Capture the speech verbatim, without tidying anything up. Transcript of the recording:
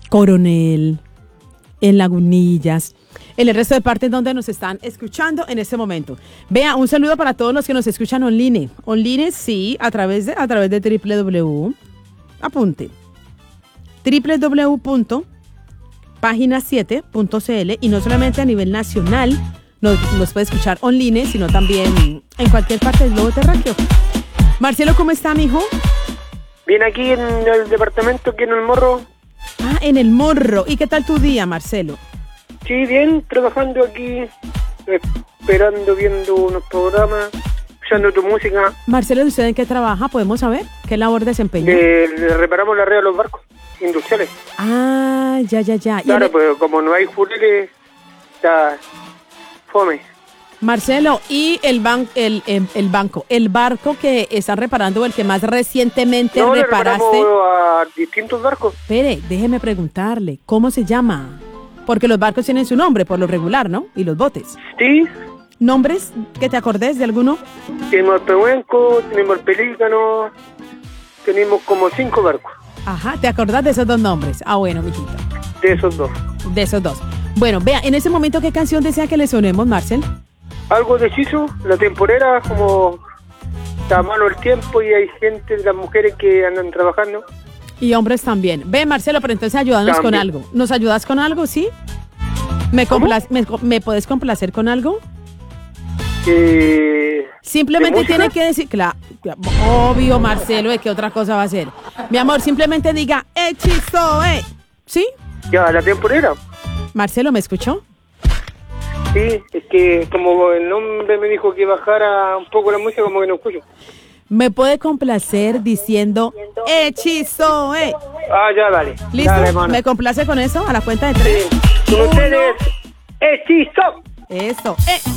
Coronel, en Lagunillas, en el resto de partes donde nos están escuchando en este momento. Vea, un saludo para todos los que nos escuchan online. Online, sí, a través de, a través de doble u doble u doble u. Apunte. doble u doble u doble u punto página siete punto c l, y no solamente a nivel nacional nos, nos puede escuchar online, sino también en cualquier parte del globo terráqueo. Marcelo, ¿cómo está, mijo? Bien, aquí en el departamento, aquí en el Morro. Ah, en el Morro. ¿Y qué tal tu día, Marcelo? Sí, bien, trabajando aquí, esperando, viendo unos programas, escuchando tu música. Marcelo, ¿usted en qué trabaja? ¿Podemos saber qué labor desempeña? Eh, le reparamos la red a los barcos industriales. Ah, ya, ya, ya. Claro, el... pues como no hay fureles, está fome. Marcelo, ¿y el, ban el, el, el banco, el barco que están reparando, el que más recientemente no, reparaste? Le reparamos a distintos barcos. Espere, déjeme preguntarle, ¿cómo se llama? Porque los barcos tienen su nombre, por lo regular, ¿no? Y los botes. Sí. ¿Nombres que te acordes de alguno? Tenemos el Pehuenco, tenemos el Pelícano, tenemos como cinco barcos. Ajá, ¿te acordás de esos dos nombres? Ah, bueno, mijita. De esos dos. De esos dos. Bueno, vea, en ese momento, ¿qué canción desea que le sonemos, Marcel? Algo de Chizo, la temporera, como está malo el tiempo y hay gente, las mujeres que andan trabajando. Y hombres también. Ve, Marcelo, pero entonces ayúdanos también con algo. ¿Nos ayudas con algo, sí? ¿Me, me, ¿Me puedes complacer con algo? Eh, simplemente tiene que decir, claro, obvio, Marcelo, ¿de qué otra cosa va a ser? Mi amor, simplemente diga, hechizo, eh. ¿Sí? Ya, la temporera. Marcelo, ¿me escuchó? Sí, es que como el nombre me dijo que bajara un poco la música, como que no escucho. ¿Me puede complacer diciendo hechizo, eh? Ah, ya, dale. ¿Listo? Dale, ¿Me complace con eso? A la cuenta de tres. Sí. Con ustedes, hechizo. Eso, eh.